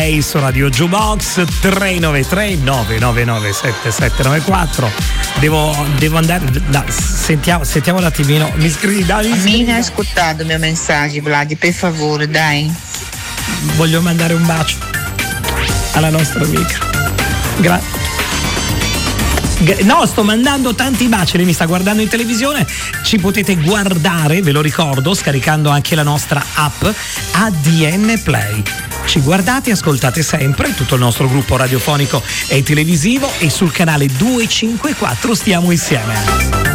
su Radio Jukebox 393 999 7794. Devo andare, sentiamo un attimino. Mi scrivi, dai. Mi hai ascoltato i miei messaggi, Vladi, per favore, dai. Voglio mandare un bacio alla nostra amica. No, sto mandando tanti baci, lei mi sta guardando in televisione, ci potete guardare, ve lo ricordo, scaricando anche la nostra app ADN Play. Ci guardate e ascoltate sempre tutto il nostro gruppo radiofonico e televisivo, e sul canale 254 stiamo insieme.